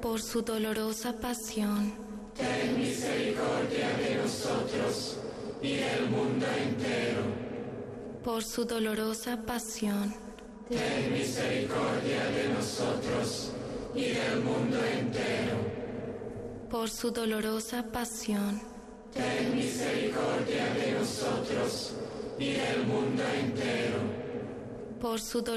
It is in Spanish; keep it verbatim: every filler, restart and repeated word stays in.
por su dolorosa pasión, ten misericordia de nosotros y del mundo entero. por su dolorosa pasión, Ten misericordia de nosotros y del mundo entero. por su dolorosa pasión, Ten misericordia de nosotros y del mundo entero. por su